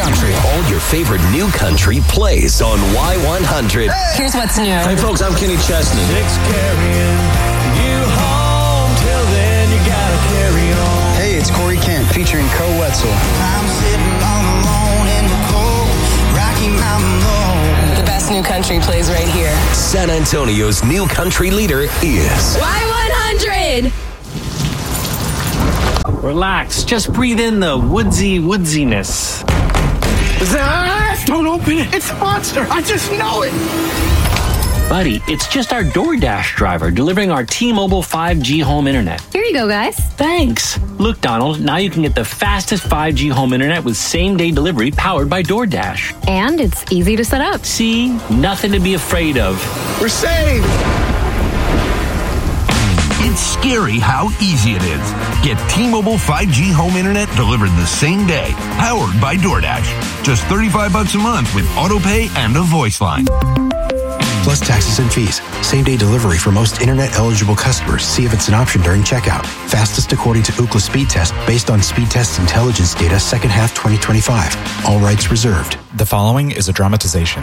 country. All your favorite new country plays on Y100. Here's what's new. Hey, folks, I'm Kenny Chesney. It's carrying you home. Till then, you gotta carry on. Hey, it's Corey Kent featuring Co Wetzel. I'm sitting all alone in the cold Rocky Mountain Road. The best new country plays right here. San Antonio's new country leader is Y100. Relax. Just breathe in the woodsiness. Don't open it. It's a monster. I just know it. Buddy, it's just our DoorDash driver delivering our T-Mobile 5G home internet. Here you go, guys. Thanks. Look, Donald, now you can get the fastest 5G home internet with same-day delivery powered by DoorDash. And it's easy to set up. See? Nothing to be afraid of. We're saved. It's scary how easy it is. Get T-Mobile 5G home internet delivered the same day, powered by DoorDash. Just $35 a month with autopay and a voice line. Plus taxes and fees. Same-day delivery for most internet-eligible customers. See if it's an option during checkout. Fastest according to Ookla Speed Test, based on Speed Test intelligence data, second half 2025. All rights reserved. The following is a dramatization.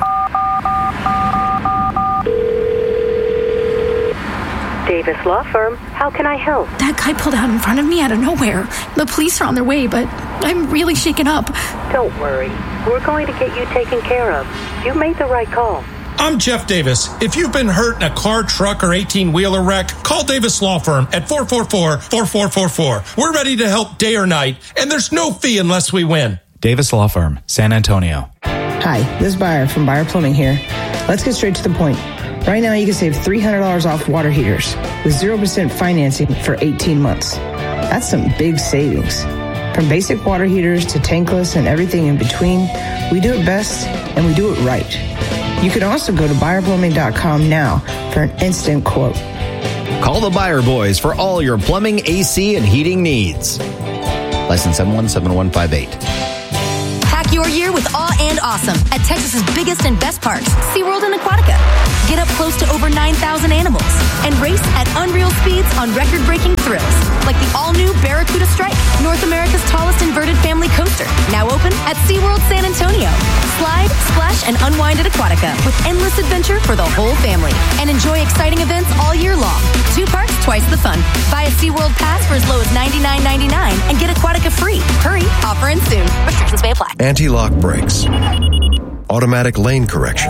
Davis Law Firm. How can I help? That guy pulled out in front of me out of nowhere. The police are on their way, but I'm really shaken up. Don't worry. We're going to get you taken care of. You made the right call. I'm Jeff Davis. If you've been hurt in a car, truck, or 18-wheeler wreck, call Davis Law Firm at 444-4444. We're ready to help day or night, and there's no fee unless we win. Davis Law Firm, San Antonio. Hi, this is Buyer from Buyer Plumbing here. Let's get straight to the point. Right now, you can save $300 off water heaters with 0% financing for 18 months. That's some big savings. From basic water heaters to tankless and everything in between, we do it best and we do it right. You can also go to BuyerPlumbing.com now for an instant quote. Call the Buyer Boys for all your plumbing, AC, and heating needs. License M17158. Pack your year with awe and awesome at Texas's biggest and best parks, SeaWorld and Aquatica. Get up close to over 9,000 animals and race at unreal speeds on record-breaking thrills, like the all-new Barracuda Strike, North America's tallest inverted family coaster, now open at SeaWorld San Antonio. Slide, splash, and unwind at Aquatica with endless adventure for the whole family. And enjoy exciting events all year long. 2 parks, twice the fun. Buy a SeaWorld pass for as low as $99.99 and get Aquatica free. Hurry, offer ends soon. Restrictions may apply. Anti-lock brakes. Automatic lane correction.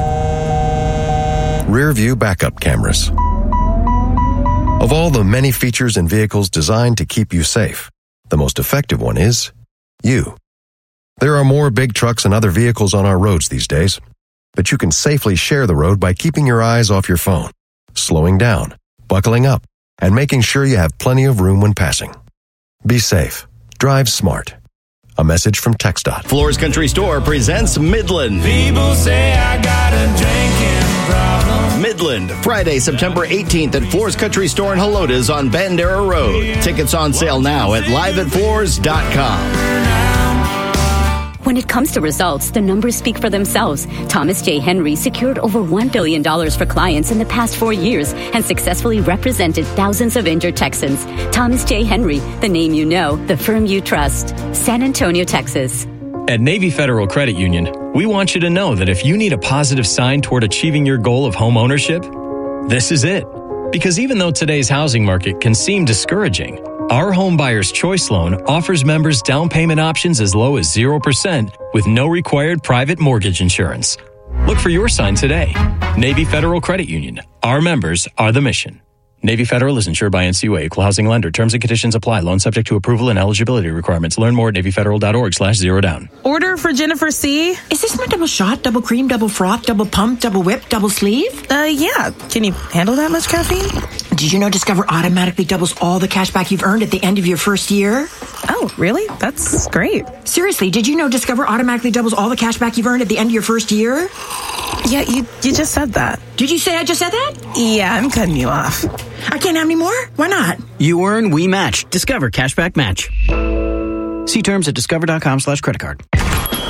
Rear view backup cameras. Of all the many features in vehicles designed to keep you safe, the most effective one is you. There are more big trucks and other vehicles on our roads these days, but you can safely share the road by keeping your eyes off your phone, slowing down, buckling up, and making sure you have plenty of room when passing. Be safe. Drive smart. A message from TxDOT. Floors Country Store presents Midland. People say I got a drinking problem. Midland, Friday, September 18th at Floors Country Store in Helotes on Bandera Road. Tickets on sale now at liveatfloors.com. When it comes to results, the numbers speak for themselves. Thomas J. Henry secured over $1 billion for clients in the past 4 years and successfully represented thousands of injured Texans. Thomas J. Henry, the name you know, the firm you trust. San Antonio, Texas. At Navy Federal Credit Union, we want you to know that if you need a positive sign toward achieving your goal of home ownership, this is it. Because even though today's housing market can seem discouraging, our Home Buyer's Choice Loan offers members down payment options as low as 0% with no required private mortgage insurance. Look for your sign today. Navy Federal Credit Union. Our members are the mission. Navy Federal is insured by NCUA, Equal Housing Lender. Terms and conditions apply. Loan subject to approval and eligibility requirements. Learn more at NavyFederal.org/zerodown. Order for Jennifer C. Is this my double shot, double cream, double froth, double pump, double whip, double sleeve? Yeah. Can you handle that much caffeine? Did you know Discover automatically doubles all the cash back you've earned at the end of your first year? Oh, really? That's great. Seriously, did you know Discover automatically doubles all the cash back you've earned at the end of your first year? Yeah, you just said that. Did you say I just said that? Yeah, I'm cutting you off. I can't have any more? Why not? You earn, we match. Discover Cashback Match. See terms at discover.com/credit card.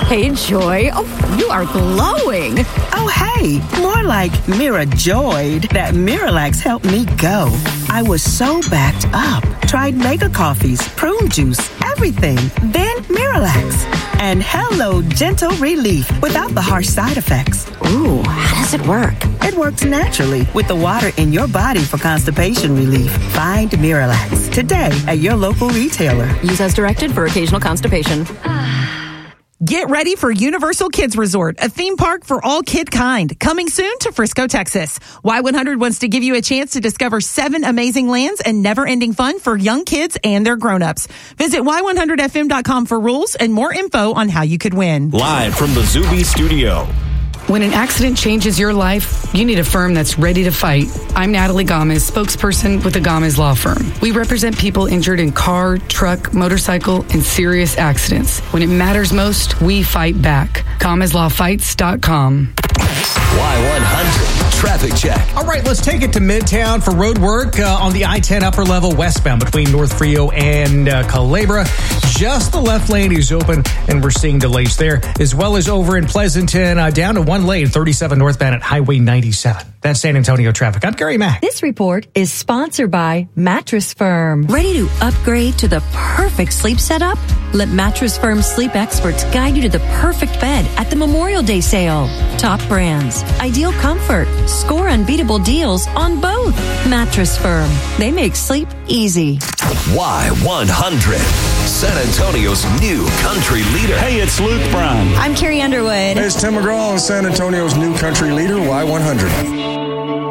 Hey, Joy. Oh, you are glowing. Oh, hey. More like Mirajoyed. That Miralax helped me go. I was so backed up. Tried mega coffees, prune juice, everything. Then Miralax. And hello, gentle relief without the harsh side effects. Ooh, how does it work? It works naturally with the water in your body for constipation relief. Find Miralax today at your local retailer. Use as directed for occasional constipation. Get ready for Universal Kids Resort, a theme park for all kid kind. Coming soon to Frisco, Texas. Y100 wants to give you a chance to discover 7 amazing lands and never-ending fun for young kids and their grown-ups. Visit y100fm.com for rules and more info on how you could win. Live from the Zuby Studio. When an accident changes your life, you need a firm that's ready to fight. I'm Natalie Gomez, spokesperson with the Gomez Law Firm. We represent people injured in car, truck, motorcycle, and serious accidents. When it matters most, we fight back. GomezLawFights.com. Y100 Traffic Check. All right, let's take it to Midtown for road work on the I-10 upper level westbound between North Frio and Culebra. Just the left lane is open, and we're seeing delays there, as well as over in Pleasanton, down to 1 lane, 37 northbound at Highway 97. That's San Antonio traffic. I'm Gary Mack. This report is sponsored by Mattress Firm. Ready to upgrade to the perfect sleep setup? Let Mattress Firm sleep experts guide you to the perfect bed at the Memorial Day sale. Top brands, ideal comfort, score unbeatable deals on both. Mattress Firm. They make sleep easy. Y100, San Antonio's new country leader. Hey, it's Luke Bryan. I'm Carrie Underwood. Hey, it's Tim McGraw, San Antonio's new country leader, Y100.